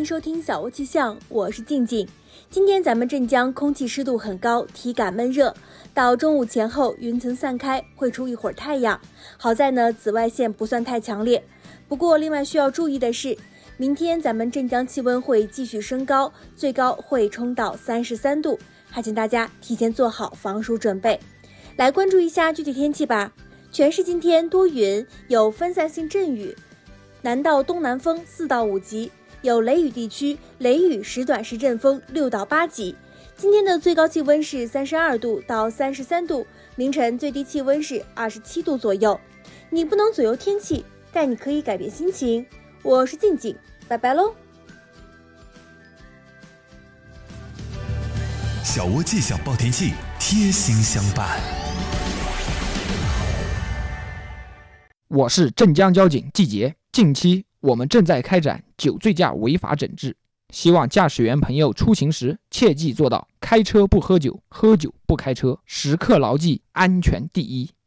迎收听小窝气象，我是静静。今天咱们镇江空气湿度很高，体感闷热，到中午前后云层散开，会出一会儿太阳。好在呢，紫外线不算太强烈。不过另外需要注意的是，明天咱们镇江气温会继续升高，最高会冲到33度，还请大家提前做好防暑准备。来关注一下具体天气吧。全市今天多云，有分散性阵雨，南到东南风4到5级，有雷雨地区，雷雨时短时阵风6到8级。今天的最高气温是32度到33度，凌晨最低气温是27度左右。你不能左右天气，但你可以改变心情。我是静静，拜拜喽。 小窝气象报天气，贴心相伴。 我是镇江交警季杰，近期我们正在开展酒醉驾违法整治，希望驾驶员朋友出行时切记做到开车不喝酒，喝酒不开车，时刻牢记安全第一。